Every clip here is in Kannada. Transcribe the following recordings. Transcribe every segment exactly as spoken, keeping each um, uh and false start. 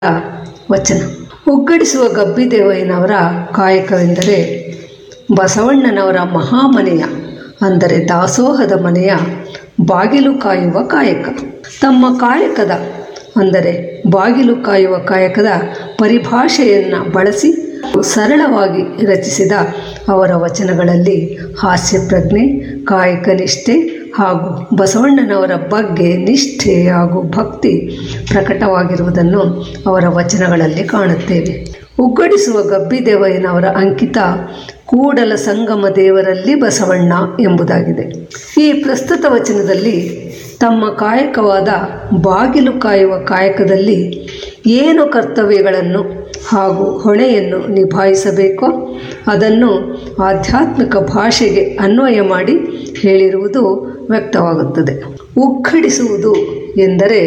ವಚನ. ಒಗ್ಗಡಿಸುವ ಗಬ್ಬಿದೇವಯ್ಯನವರ ಕಾಯಕವೆಂದರೆ ಬಸವಣ್ಣನವರ ಮಹಾಮನೆಯ ಅಂದರೆ ದಾಸೋಹದ ಮನೆಯ ಬಾಗಿಲು ಕಾಯುವ ಕಾಯಕ. ತಮ್ಮ ಕಾಯಕದ ಅಂದರೆ ಬಾಗಿಲು ಕಾಯುವ ಕಾಯಕದ ಪರಿಭಾಷೆಯನ್ನು ಬಳಸಿ ಸರಳವಾಗಿ ರಚಿಸಿದ ಅವರ ವಚನಗಳಲ್ಲಿ ಹಾಸ್ಯ ಪ್ರಜ್ಞೆ, ಕಾಯಕ ನಿಷ್ಠೆ ಹಾಗೂ ಬಸವಣ್ಣನವರ ಬಗ್ಗೆ ನಿಷ್ಠೆ ಹಾಗೂ ಭಕ್ತಿ ಪ್ರಕಟವಾಗಿರುವುದನ್ನು ಅವರ ವಚನಗಳಲ್ಲಿ ಕಾಣುತ್ತೇವೆ. ಒಗ್ಗಡಿಸುವ ಗಬ್ಬಿದೇವಯ್ಯನವರ ಅಂಕಿತ ಕೂಡಲ ಸಂಗಮ ದೇವರಲ್ಲಿ ಬಸವಣ್ಣ ಎಂಬುದಾಗಿದೆ. ಈ ಪ್ರಸ್ತುತ ವಚನದಲ್ಲಿ ತಮ್ಮ ಕಾಯಕವಾದ ಬಾಗಿಲು ಕಾಯುವ ಕಾಯಕದಲ್ಲಿ ಏನು ಕರ್ತವ್ಯಗಳನ್ನು ಹಾಗೂ ಹೊಣೆಯನ್ನು ನಿಭಾಯಿಸಬೇಕೋ ಅದನ್ನು ಆಧ್ಯಾತ್ಮಿಕ ಭಾಷೆಗೆ ಅನ್ವಯ ಮಾಡಿ ಹೇಳಿರುವುದು ವ್ಯಕ್ತವಾಗುತ್ತದೆ. ಒಗ್ಗಡಿಸುವುದು ಎಂದರೆ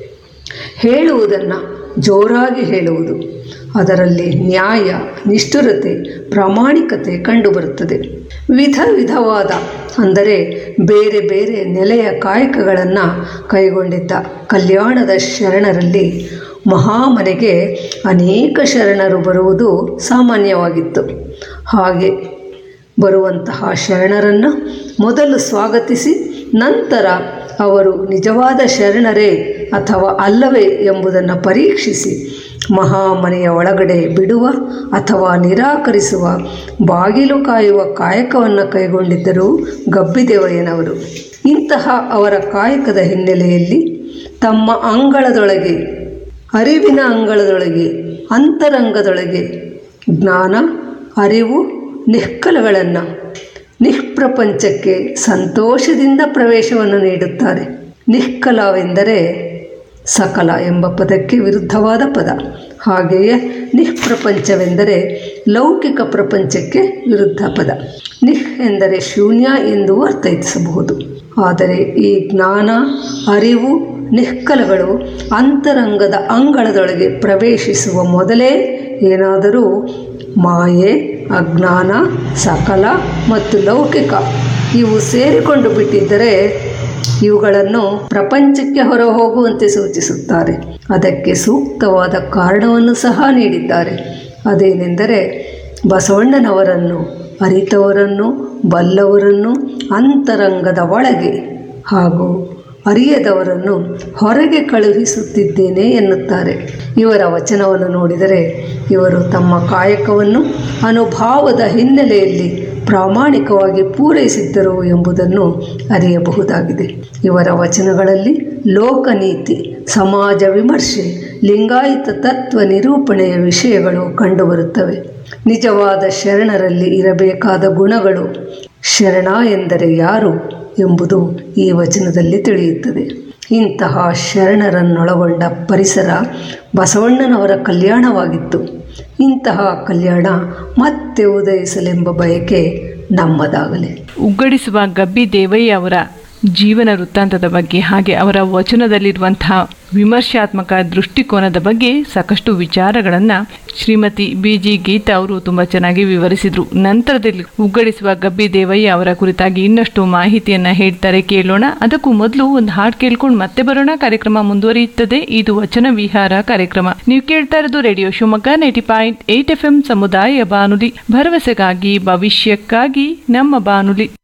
ಹೇಳುವುದನ್ನು ಜೋರಾಗಿ ಹೇಳುವುದು. ಅದರಲ್ಲಿ ನ್ಯಾಯ, ನಿಷ್ಠುರತೆ, ಪ್ರಾಮಾಣಿಕತೆ ಕಂಡುಬರುತ್ತದೆ. ವಿಧ ವಿಧವಾದ ಅಂದರೆ ಬೇರೆ ಬೇರೆ ನೆಲೆಯ ಕಾಯಕಗಳನ್ನು ಕೈಗೊಂಡಿದ್ದ ಕಲ್ಯಾಣದ ಶರಣರಲ್ಲಿ ಮಹಾಮನೆಗೆ ಅನೇಕ ಶರಣರು ಬರುವುದು ಸಾಮಾನ್ಯವಾಗಿತ್ತು. ಹಾಗೆ ಬರುವಂತಹ ಶರಣರನ್ನು ಮೊದಲು ಸ್ವಾಗತಿಸಿ ನಂತರ ಅವರು ನಿಜವಾದ ಶರಣರೇ ಅಥವಾ ಅಲ್ಲವೇ ಎಂಬುದನ್ನು ಪರೀಕ್ಷಿಸಿ ಮಹಾಮನೆಯ ಒಳಗಡೆ ಬಿಡುವ ಅಥವಾ ನಿರಾಕರಿಸುವ ಬಾಗಿಲು ಕಾಯುವ ಕಾಯಕವನ್ನು ಕೈಗೊಂಡಿದ್ದರು ಗಬ್ಬಿದೇವಯ್ಯನವರು. ಇಂತಹ ಅವರ ಕಾಯಕದ ಹಿನ್ನೆಲೆಯಲ್ಲಿ ತಮ್ಮ ಅಂಗಳದೊಳಗೆ, ಅರಿವಿನ ಅಂಗಳದೊಳಗೆ, ಅಂತರಂಗದೊಳಗೆ ಜ್ಞಾನ, ಅರಿವು, ನಿಷ್ಕಲಗಳನ್ನು ನಿಷ್ಪ್ರಪಂಚಕ್ಕೆ ಸಂತೋಷದಿಂದ ಪ್ರವೇಶವನ್ನು ನೀಡುತ್ತಾರೆ. ನಿಷ್ಕಲವೆಂದರೆ ಸಕಲ ಎಂಬ ಪದಕ್ಕೆ ವಿರುದ್ಧವಾದ ಪದ. ಹಾಗೆಯೇ ನಿಷ್ಪ್ರಪಂಚವೆಂದರೆ ಲೌಕಿಕ ಪ್ರಪಂಚಕ್ಕೆ ವಿರುದ್ಧ ಪದ. ನಿಹ್ ಎಂದರೆ ಶೂನ್ಯ ಎಂದು ಅರ್ಥೈಸಬಹುದು. ಆದರೆ ಈ ಜ್ಞಾನ, ಅರಿವು, ನಿಷ್ಕಲಗಳು ಅಂತರಂಗದ ಅಂಗಳದೊಳಗೆ ಪ್ರವೇಶಿಸುವ ಮೊದಲೇ ಏನಾದರೂ ಮಾಯೆ, ಅಜ್ಞಾನ, ಸಕಲ ಮತ್ತು ಲೌಕಿಕ ಇವು ಸೇರಿಕೊಂಡು ಬಿಟ್ಟಿದ್ದರೆ ಇವುಗಳನ್ನು ಪ್ರಪಂಚಕ್ಕೆ ಹೊರ ಹೋಗುವಂತೆ ಸೂಚಿಸುತ್ತಾರೆ. ಅದಕ್ಕೆ ಸೂಕ್ತವಾದ ಕಾರಣವನ್ನು ಸಹ ನೀಡಿದ್ದಾರೆ. ಅದೇನೆಂದರೆ ಬಸವಣ್ಣನವರನ್ನು ಅರಿತವರನ್ನು, ಬಲ್ಲವರನ್ನು ಅಂತರಂಗದ ಒಳಗೆ ಹಾಗೂ ಅರಿಯದವರನ್ನು ಹೊರಗೆ ಕಳುಹಿಸುತ್ತಿದ್ದೇನೆ ಎನ್ನುತ್ತಾರೆ. ಇವರ ವಚನವನ್ನು ನೋಡಿದರೆ ಇವರು ತಮ್ಮ ಕಾಯಕವನ್ನು ಅನುಭಾವದ ಹಿನ್ನೆಲೆಯಲ್ಲಿ ಪ್ರಾಮಾಣಿಕವಾಗಿ ಪೂರೈಸಿದ್ದರು ಎಂಬುದನ್ನು ಅರಿಯಬಹುದಾಗಿದೆ. ಇವರ ವಚನಗಳಲ್ಲಿ ಲೋಕನೀತಿ, ಸಮಾಜ ವಿಮರ್ಶೆ, ಲಿಂಗಾಯತ ತತ್ವ ನಿರೂಪಣೆಯ ವಿಷಯಗಳು ಕಂಡುಬರುತ್ತವೆ. ನಿಜವಾದ ಶರಣರಲ್ಲಿ ಇರಬೇಕಾದ ಗುಣಗಳು, ಶರಣ ಎಂದರೆ ಯಾರು ಎಂಬುದು ಈ ವಚನದಲ್ಲಿ ತಿಳಿಯುತ್ತದೆ. ಇಂತಹ ಶರಣರನ್ನೊಳಗೊಂಡ ಪರಿಸರ ಬಸವಣ್ಣನವರ ಕಲ್ಯಾಣವಾಗಿತ್ತು. ಇಂತಹ ಕಲ್ಯಾಣ ಮತ್ತೆ ಉದಯಿಸಲೆಂಬ ಬಯಕೆ ನಮ್ಮದಾಗಲಿ. ಉಗ್ಗಡಿಸುವ ಗಬ್ಬಿದೇವಯ್ಯ ಅವರ ಜೀವನ ವೃತ್ತಾಂತದ ಬಗ್ಗೆ ಹಾಗೆ ಅವರ ವಚನದಲ್ಲಿರುವಂತಹ ವಿಮರ್ಶಾತ್ಮಕ ದೃಷ್ಟಿಕೋನದ ಬಗ್ಗೆ ಸಾಕಷ್ಟು ವಿಚಾರಗಳನ್ನು ಶ್ರೀಮತಿ ಬಿ ಜಿ ಗೀತಾ ಅವರು ತುಂಬ ಚೆನ್ನಾಗಿ ವಿವರಿಸಿದರು. ನಂತರದಲ್ಲಿ ಉಗ್ಗಡಿಸುವ ಗಬ್ಬಿದೇವಯ್ಯ ಅವರ ಕುರಿತಾಗಿ ಇನ್ನಷ್ಟು ಮಾಹಿತಿಯನ್ನು ಹೇಳ್ತಾರೆ, ಕೇಳೋಣ. ಅದಕ್ಕೂ ಮೊದಲು ಒಂದು ಹಾಡು ಕೇಳ್ಕೊಂಡು ಮತ್ತೆ ಬರೋಣ. ಕಾರ್ಯಕ್ರಮ ಮುಂದುವರಿಯುತ್ತದೆ. ಇದು ವಚನ ವಿಹಾರ ಕಾರ್ಯಕ್ರಮ. ನೀವು ಕೇಳ್ತಾ ಇರೋದು radio Shivamogga ninety point eight F M ಸಮುದಾಯ ಬಾನುಲಿ, ಭರವಸೆಗಾಗಿ ಭವಿಷ್ಯಕ್ಕಾಗಿ ನಮ್ಮ ಬಾನುಲಿ.